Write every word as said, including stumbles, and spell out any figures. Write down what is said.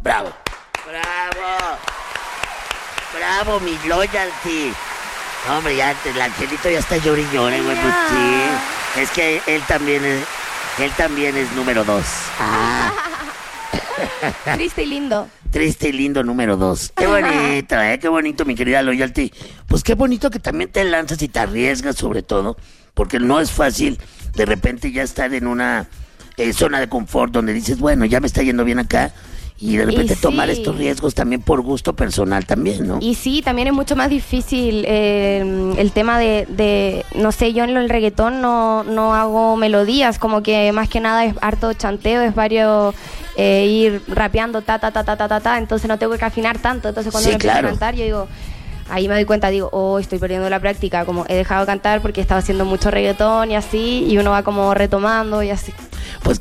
Bravo. Bravo. Bravo, mi loyalty. Hombre, ya el angelito ya está llori llore, güey, pues sí. Es que él también es, él también es número dos. Ah. Triste y lindo. Triste y lindo número dos. Qué bonito, eh, qué bonito, mi querida loyalty. Pues qué bonito que también te lanzas y te arriesgas, sobre todo, porque no es fácil de repente ya estar en una eh, zona de confort donde dices, bueno, ya me está yendo bien acá. Y de repente y sí. tomar estos riesgos también por gusto personal también, ¿no? Y sí, también es mucho más difícil eh, el tema de, de, no sé, yo en el reggaetón no, no hago melodías, como que más que nada es harto chanteo, es varios eh, ir rapeando ta, ta, ta, ta, ta, ta, ta, entonces no tengo que afinar tanto, entonces cuando Sí, me empiezo claro. a cantar yo digo... Ahí me doy cuenta, digo, oh, estoy perdiendo la práctica, como he dejado de cantar porque estaba haciendo mucho reggaetón y así, y uno va como retomando y así. Pues